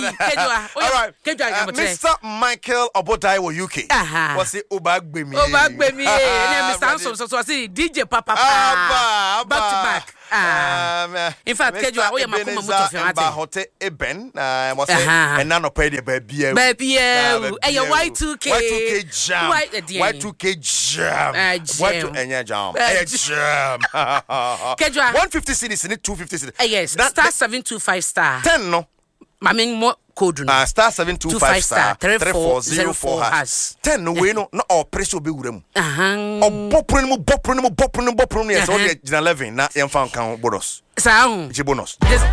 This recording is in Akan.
Kejua. All right. Kejua. Mr. Michael Obodai wa UK. What's it? Obagbemi. Obagbemi. Mr. Ansom so say DJ Papa. Back to back. In fact, Kejua, we makuma moto fi ate. Ba hote eben. What's it? And none of pay the baby. Baby, your Y2K. Y2K jam. Y2K jam. Y2K jam. Jam. Kejua. 150 cedis in it, 250 cedis. Yes. Star 725 star. 10 no. Mami mo code no. Star 725 star 3404 has 10 no we no all press obi wurem. Bopro no yes all the 11 na yem fan kan bonus. Sa bonus.